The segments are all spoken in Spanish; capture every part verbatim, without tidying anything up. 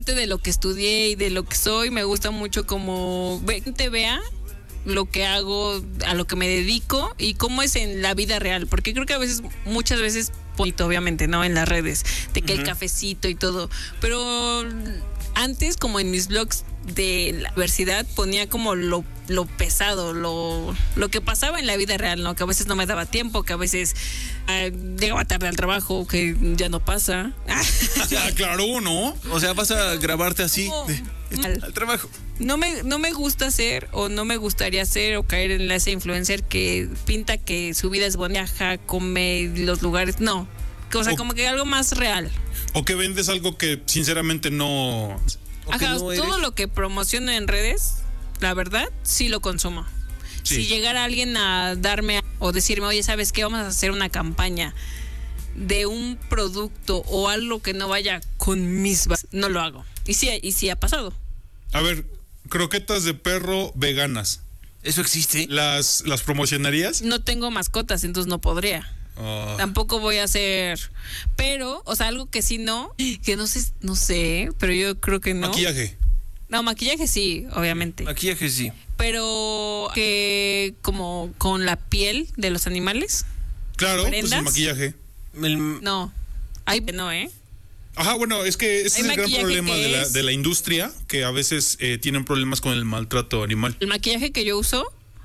de lo que estudié y de lo que soy, me gusta mucho como gente vea lo que hago, a lo que me dedico y cómo es en la vida real, porque creo que a veces, muchas veces, bonito, obviamente, ¿no? En las redes, de que uh-huh. el cafecito y todo, pero antes, como en mis blogs de la universidad, ponía como lo, lo pesado, lo, lo que pasaba en la vida real, ¿no? Que a veces no me daba tiempo, que a veces eh, llegaba tarde al trabajo, que ya no pasa. Ya, claro, ¿no? O sea, vas a grabarte así de, al, al trabajo. No me, no me gusta hacer, o no me gustaría hacer, o caer en ese influencer que pinta que su vida es bonita, come los lugares, no. O sea, o, como que algo más real. O que vendes algo que sinceramente no... Ajá, no todo eres. Lo que promociono en redes, la verdad, sí lo consumo. Sí. Si llegara alguien a darme o decirme, oye, ¿sabes qué? Vamos a hacer una campaña de un producto o algo que no vaya con mis bases, no lo hago. Y sí, y sí ha pasado. A ver, croquetas de perro veganas. ¿Eso existe? ¿Las, las promocionarías? No tengo mascotas, entonces no podría. Oh. Tampoco voy a hacer, pero, o sea, algo que sí no, que no sé, no sé, pero yo creo que no. Maquillaje. No, maquillaje sí, obviamente. Maquillaje sí. Pero que como con la piel de los animales. Claro, pues el maquillaje. El... No, hay no, ¿eh? Ajá, bueno, es que ese es el gran problema de la, de la industria, que a veces eh, tienen problemas con el maltrato animal. El maquillaje que yo uso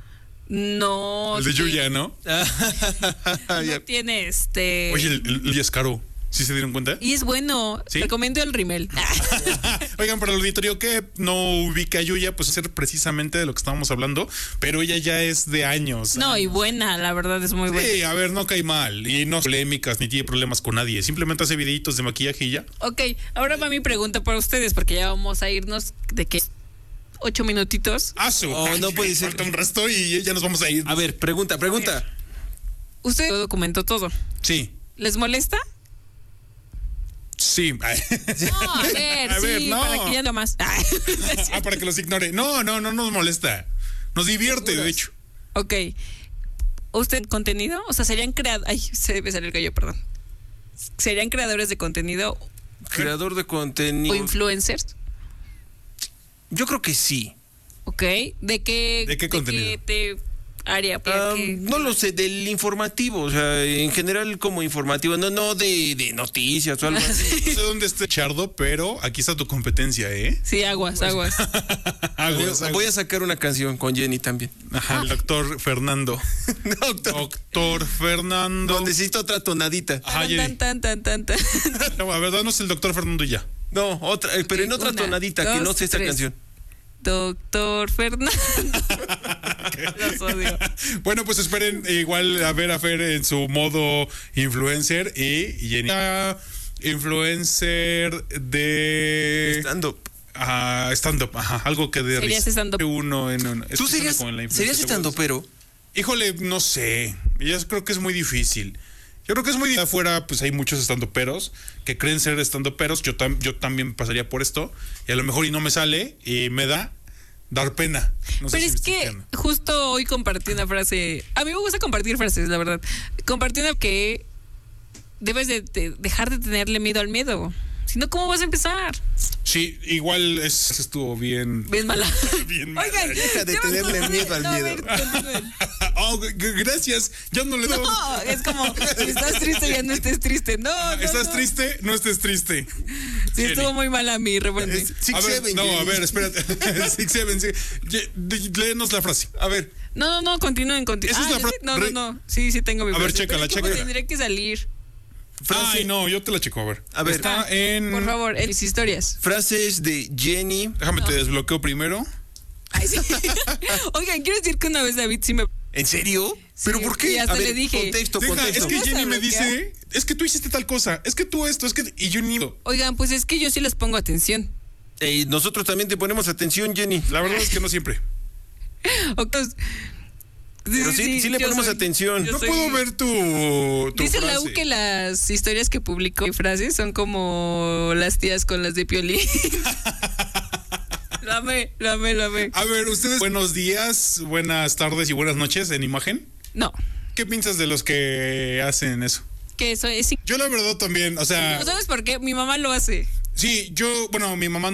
no... El de Yuya, ¿no? No tiene este... Oye, el, el, el es caro. ¿Sí se dieron cuenta? Y es bueno. ¿Sí? Recomiendo el Rimmel. Oigan, para el auditorio que no ubica a Yuya, pues ser precisamente de lo que estábamos hablando, pero ella ya es de años. No, años. Y buena, la verdad es muy buena. Sí, a ver, no cae mal. Y no polémicas, ni tiene problemas con nadie. Simplemente hace videitos de maquillaje y ya. Ok, ahora va mi pregunta para ustedes, porque ya vamos a irnos de que... Ocho minutitos. Ah, su. Oh, no puede ser. Falta un resto y ya nos vamos a ir. A ver, pregunta, pregunta. Usted documentó todo. Sí. ¿Les molesta? Sí. No, a ver, a sí, ver, no. Para que ya no más. Ah, para que los ignore. No, no, no nos molesta. Nos divierte, de hecho. Ok. ¿Usted contenido? O sea, serían creadores. Ay, se debe salir el gallo, perdón. ¿Serían creadores de contenido? Creador de contenido. ¿O influencers? Yo creo que sí. Ok. ¿De qué, ¿De qué contenido? ¿De qué área? Um, no lo sé, del informativo, o sea, en general como informativo, no no de, de noticias o algo así. No sé dónde esté Chardo, pero aquí está tu competencia, ¿eh? Sí, aguas, aguas. aguas, voy, voy a sacar una canción con Jenny también. Ajá, el doctor Fernando. doctor. doctor Fernando. No, necesito otra tonadita. Ajá, tan, tan, tan, tan, tan. No, a ver, danos el doctor Fernando y ya. No, otra, pero en otra una, tonadita, dos, que no sé esta tres. canción. Doctor Fernando. Los odio. Bueno, pues esperen igual a ver a Fer en su modo influencer y Jenny influencer de stand-up. Ajá, stand-up, ajá, algo que de ¿Serías stand-up? Uno en uno. ¿Tú serías, serías stand-upero? Híjole, no sé. Yo creo que es muy difícil. Yo creo que es muy difícil. Afuera, pues hay muchos estandoperos que creen ser estandoperos. Yo, tam, yo también pasaría por esto. Y a lo mejor y no me sale y me da dar pena. No Pero sé es si que pena. Justo hoy compartí una frase. A mí me gusta compartir frases, la verdad. Compartí una que debes de, de dejar de tenerle miedo al miedo. Si no, ¿cómo vas a empezar? Sí, igual es, estuvo bien. Bien mala. Bien mala. Oigan, deja de tenerle miedo al no, miedo. A ver, oh, gracias. Ya no le doy. No, es como, si estás triste, ya no estés triste. No, no ¿Estás no. triste? No estés triste. Sí, Jenny. estuvo muy mala mi revuelta. A ver, no, a ver, espérate. Six, seven, sí. Léenos la frase. A ver. No, no, no, continúen, continúen. ¿Esa es ah, la frase? No, no, no. Sí, sí tengo mi A frase. ver, chécala, ¿Cómo chécala. tendría que salir? Frase. Ay, no, yo te la checo, a ver. A ver. Está ah, en... Por favor, en mis historias. Frases de Jenny. Déjame No. te desbloqueo primero. Ay, sí. Oigan, quiero decir que una vez David sí me... ¿En serio? Sí, ¿Pero por qué? y hasta A ver, le dije. contexto, Deja, contexto. es que ¿Vas a Jenny me bloquear? dice, es que tú hiciste tal cosa, es que tú esto, es que... Y yo ni... Oigan, pues es que yo sí les pongo atención. Eh, nosotros también te ponemos atención, Jenny. La verdad es que no siempre. O que- Pero sí, sí, sí le yo ponemos soy- atención. yo No soy- puedo ver tu, tu Dice frase. la U que las historias que publico y frases son como las tías con las de Piolín. Lo amé, lo amé, lo amé. A ver, ustedes, buenos días, buenas tardes y buenas noches en imagen. No, ¿Qué piensas de los que hacen eso? que eso es... Yo la verdad también, o sea... ¿Sabes por qué? Mi mamá lo hace. Sí, yo, bueno, mi mamá